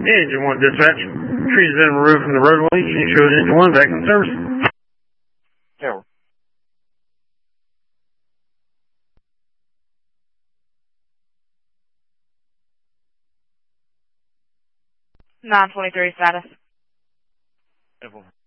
Engine 1 dispatch. Trees been removed from the roadway. You showed Engine 1 back in service. Yeah. 923 status.